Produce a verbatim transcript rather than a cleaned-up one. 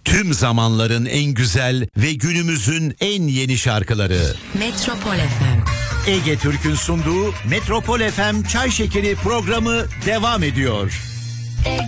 Tüm zamanların en güzel ve günümüzün en yeni şarkıları. Metropol F M. Ege Türk'ün sunduğu Metropol F M Çay Şekeri programı devam ediyor. Ege.